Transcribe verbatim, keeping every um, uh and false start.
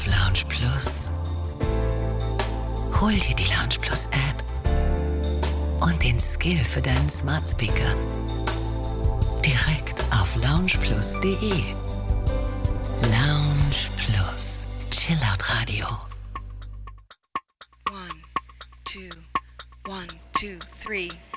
auf Lounge Plus. Hol dir die Lounge Plus App und den Skill für deinen Smart Speaker direkt auf lounge plus punkt de. Lounge Plus, Chillout Radio. One, two, one, two, three.